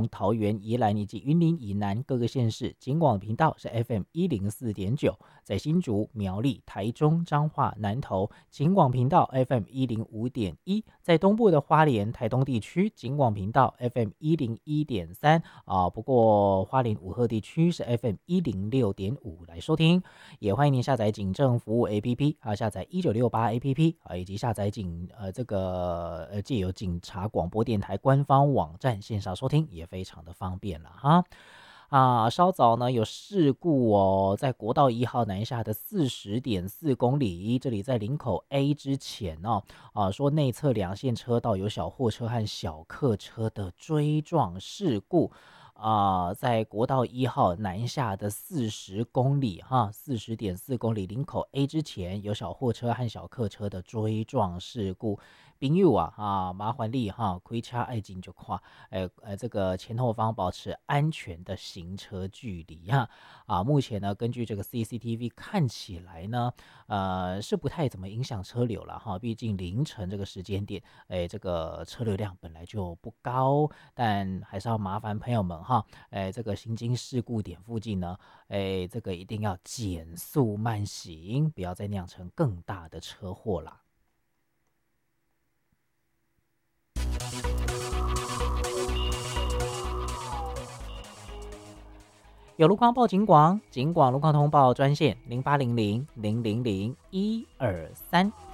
桃园、宜兰以及云林以南各个县市，警广频道是 FM104.9，在新竹、苗栗、台中、彰化、南投，警广频道 FM105.1，在东部的花莲、台东地区，警广频道 FM101.3不过花莲武鹤地区是 FM106.5来收听，也欢迎您下载警政服务 APP 下载1968 APP 以及下载借由警察广播电台官方网站线上收听也非常的方便了哈。稍早呢有事故哦，在国道1号南下的40.4公里，这里在林口 A 之前哦，说内侧两线车道有小货车和小客车的追撞事故。在国道1号南下的40公里40.4公里林口 A 之前有小货车和小客车的追撞事故。朋友麻烦你开车爱紧就看，这个前后方保持安全的行车距离目前呢，根据这个 CCTV 看起来呢，是不太怎么影响车流了毕竟凌晨这个时间点，这个车流量本来就不高，但还是要麻烦朋友们这个行经事故点附近呢，这个一定要减速慢行，不要再酿成更大的车祸啦。有路况报警广，警广路况通报专线0800000123。